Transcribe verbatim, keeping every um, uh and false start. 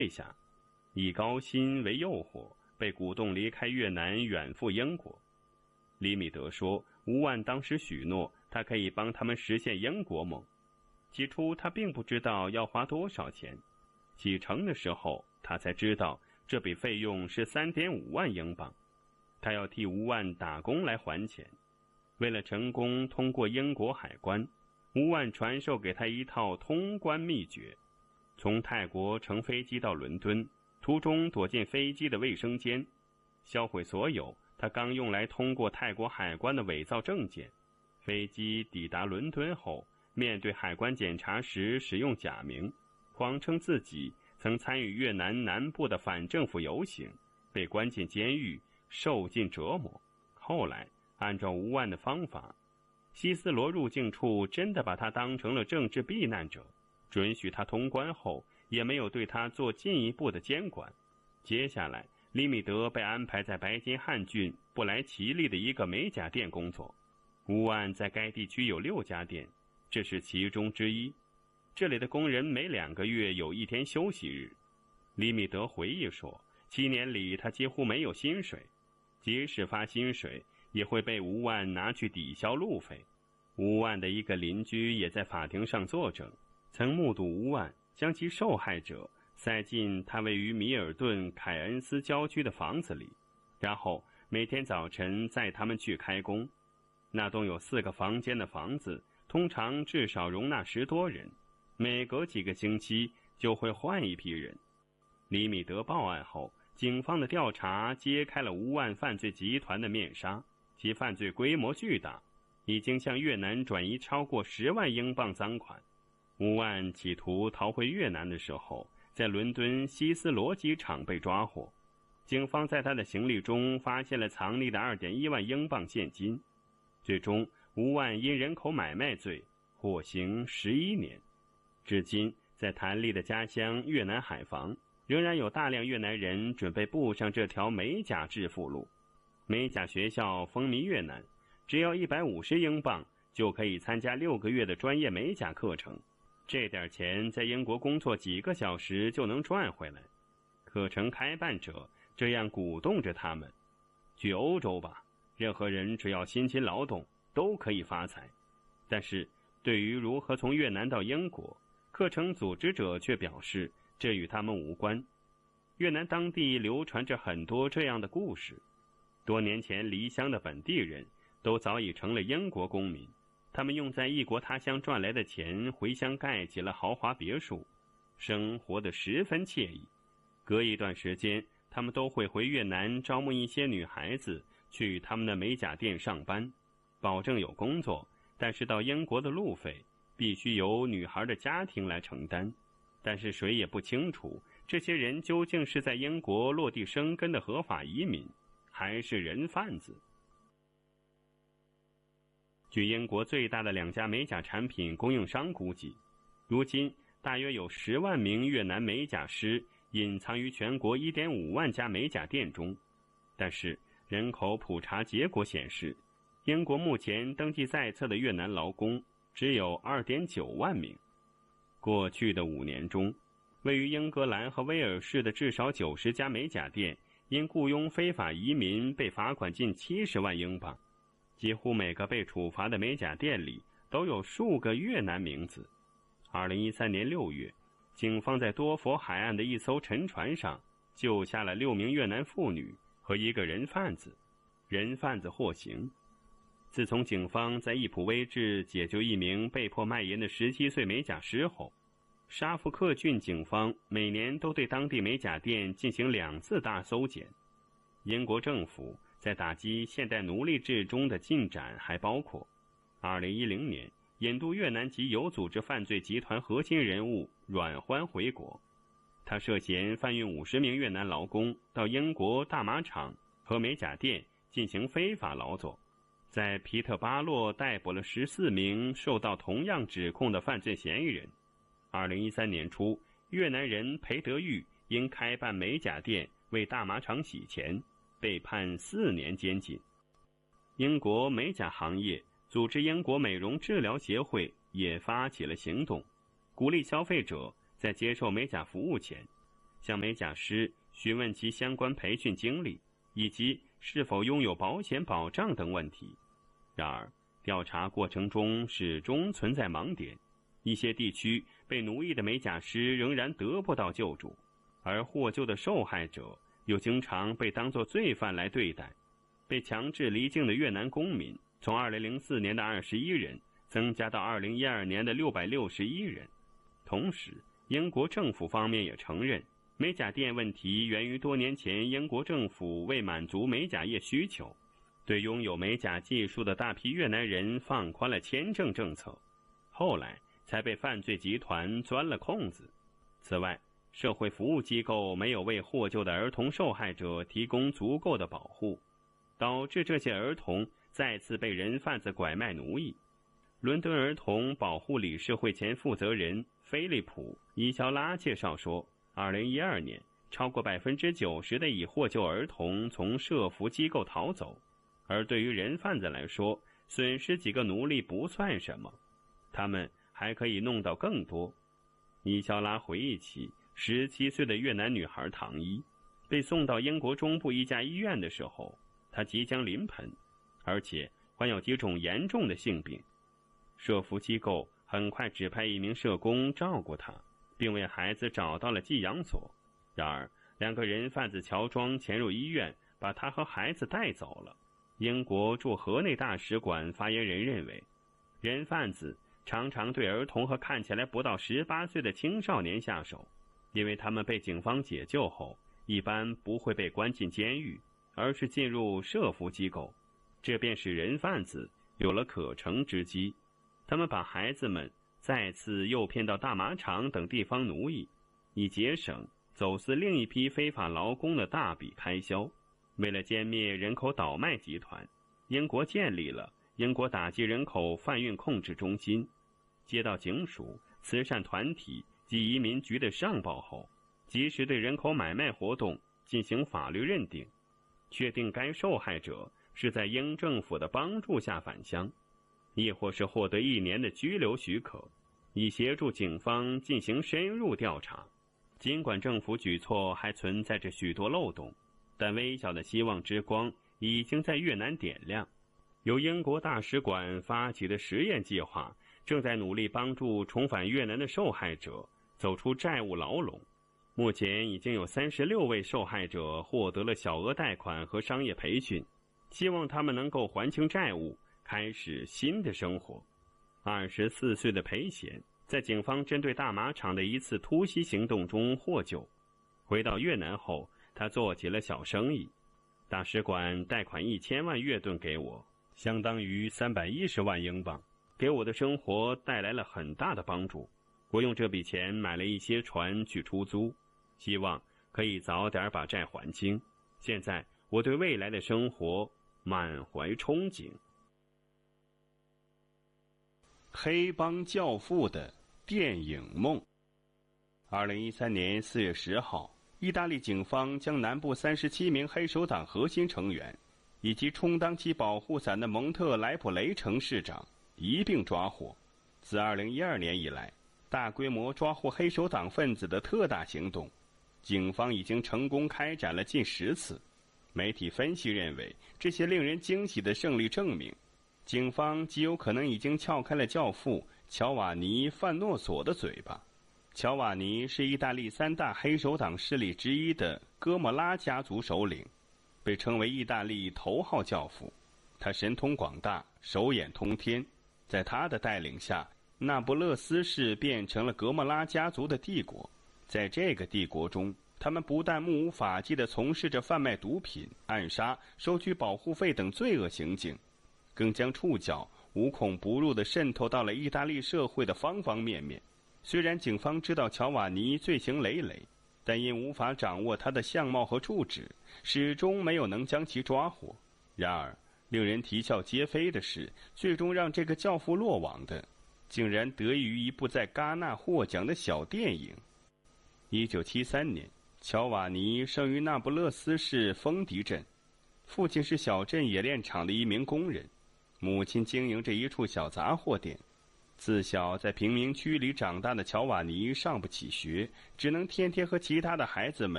下，以高薪为诱惑，被鼓动离开越南远赴英国。李米德说，吴万当时许诺他可以帮他们实现英国梦。起初他并不知道要花多少钱，启程的时候他才知道这笔费用是 三点五万英镑，他要替吴万打工来还钱。为了成功通过英国海关，吴万传授给他一套通关秘诀：从泰国乘飞机到伦敦，途中躲进飞机的卫生间，销毁所有他刚用来通过泰国海关的伪造证件。飞机抵达伦敦后，面对海关检查时使用假名，谎称自己曾参与越南南部的反政府游行，被关进监狱，受尽折磨。后来按照吴万的方法，西斯罗入境处真的把他当成了政治避难者，准许他通关后也没有对他做进一步的监管。接下来李米德被安排在白金汉郡布莱奇利的一个美甲店工作。吴万在该地区有六家店，这是其中之一。这里的工人每两个月有一天休息日。李米德回忆说，七年里他几乎没有薪水，即使发薪水也会被吴万拿去抵消路费。吴万的一个邻居也在法庭上作证，曾目睹吴万将其受害者塞进他位于米尔顿凯恩斯郊区的房子里，然后每天早晨载他们去开工。那栋有四个房间的房子通常至少容纳十多人，每隔几个星期就会换一批人。李米德报案后，警方的调查揭开了吴万犯罪集团的面纱，其犯罪规模巨大，已经向越南转移超过十万英镑赃款。吴万企图逃回越南的时候，在伦敦希斯罗机场被抓获，警方在他的行李中发现了藏匿的 二点一万英镑现金。最终吴万因人口买卖罪获刑十一年。至今在谭力的家乡越南海防，仍然有大量越南人准备步上这条美甲致富路。美甲学校风靡越南，只要一百五十英镑就可以参加六个月的专业美甲课程，这点钱在英国工作几个小时就能赚回来。课程开办者这样鼓动着他们：去欧洲吧，任何人只要辛勤劳动都可以发财。但是对于如何从越南到英国，课程组织者却表示这与他们无关。越南当地流传着很多这样的故事，多年前离乡的本地人都早已成了英国公民，他们用在异国他乡赚来的钱回乡盖起了豪华别墅，生活得十分惬意。隔一段时间，他们都会回越南招募一些女孩子去他们的美甲店上班，保证有工作，但是到英国的路费必须由女孩的家庭来承担。但是谁也不清楚这些人究竟是在英国落地生根的合法移民，还是人贩子。据英国最大的两家美甲产品供应商估计，如今大约有十万名越南美甲师隐藏于全国 一点五万家美甲店中。但是人口普查结果显示，英国目前登记在册的越南劳工只有 二点九万名。过去的五年中，位于英格兰和威尔士的至少九十家美甲店因雇佣非法移民被罚款近七十万英镑。几乎每个被处罚的美甲店里都有数个越南名字。二零一三年六月，警方在多佛海岸的一艘沉船上救下了六名越南妇女和一个人贩子，人贩子获刑。自从警方在易普威治解救一名被迫卖淫的十七岁美甲师后，沙福克郡警方每年都对当地美甲店进行两次大搜检。英国政府在打击现代奴隶制中的进展还包括二零一零年引渡越南籍有组织犯罪集团核心人物阮欢回国，他涉嫌贩运五十名越南劳工到英国大马厂和美甲店进行非法劳作。在皮特巴洛逮捕了十四名受到同样指控的犯罪嫌疑人。二零一三年初，越南人裴德玉因开办美甲店为大马厂洗钱，被判四年监禁。英国美甲行业组织英国美容治疗协会也发起了行动，鼓励消费者在接受美甲服务前， 向美甲师询问其相关培训经历以及是否拥有保险保障等问题。然而，调查过程中始终存在盲点，一些地区被奴役的美甲师仍然得不到救助，而获救的受害者又经常被当作罪犯来对待。被强制离境的越南公民从二零零四年的二十一人增加到二零一二年的六百六十一人。同时，英国政府方面也承认，美甲店问题源于多年前英国政府为满足美甲业需求，对拥有美甲技术的大批越南人放宽了签证政策，后来才被犯罪集团钻了空子。此外，社会服务机构没有为获救的儿童受害者提供足够的保护，导致这些儿童再次被人贩子拐卖奴役。伦敦儿童保护理事会前负责人菲利普·伊肖拉介绍说，二零一二年超过 百分之九十 的已获救儿童从社福机构逃走，而对于人贩子来说，损失几个奴隶不算什么，他们还可以弄到更多。伊肖拉回忆起十七岁的越南女孩唐伊被送到英国中部一家医院的时候，她即将临盆，而且患有几种严重的性病。社福机构很快指派一名社工照顾她，并为孩子找到了寄养所。然而，两个人贩子乔装潜入医院，把她和孩子带走了。英国驻河内大使馆发言人认为，人贩子常常对儿童和看起来不到十八岁的青少年下手，因为他们被警方解救后，一般不会被关进监狱，而是进入社福机构，这便使人贩子有了可乘之机。他们把孩子们再次诱骗到大马场等地方奴役，以节省走私另一批非法劳工的大笔开销。为了歼灭人口倒卖集团，英国建立了英国打击人口贩运控制中心。接到警署、慈善团体及移民局的上报后，及时对人口买卖活动进行法律认定，确定该受害者是在英政府的帮助下返乡，亦或是获得一年的居留许可，以协助警方进行深入调查。尽管政府举措还存在着许多漏洞，但微小的希望之光已经在越南点亮。由英国大使馆发起的实验计划正在努力帮助重返越南的受害者走出债务牢笼。目前已经有三十六位受害者获得了小额贷款和商业培训，希望他们能够还清债务，开始新的生活。二十四岁的裴贤在警方针对大马场的一次突袭行动中获救，回到越南后，他做起了小生意。大使馆贷款一千万越盾给我，相当于三百一十万英镑，给我的生活带来了很大的帮助。我用这笔钱买了一些船去出租，希望可以早点把债还清。现在我对未来的生活满怀憧憬。 黑帮教父的电影梦。二零一三年四月十号，意大利警方将南部三十七名黑手党核心成员以及充当其保护伞的蒙特莱普雷城市长一并抓获。自二零一二年以来，大规模抓获黑手党分子的特大行动，警方已经成功开展了近十次。媒体分析认为，这些令人惊喜的胜利证明，警方极有可能已经撬开了教父乔瓦尼·范诺索的嘴巴。乔瓦尼是意大利三大黑手党势力之一的哥莫拉家族首领，被称为意大利头号教父。他神通广大，手眼通天，在他的带领下，那不勒斯市变成了格莫拉家族的帝国。在这个帝国中，他们不但目无法纪地从事着贩卖毒品、暗杀、收取保护费等罪恶行径，更将触角无孔不入地渗透到了意大利社会的方方面面。虽然警方知道乔瓦尼罪行累累，但因无法掌握他的相貌和住址，始终没有能将其抓获。然而，令人啼笑皆非的是，最终让这个教父落网的，竟然得益于一部在戛纳获奖的小电影。一九七三年，乔瓦尼生于那不勒斯市丰迪镇，父亲是小镇冶炼厂的一名工人，母亲经营着一处小杂货店。 自小在贫民区里长大的乔瓦尼上不起学，只能天天和其他的孩子们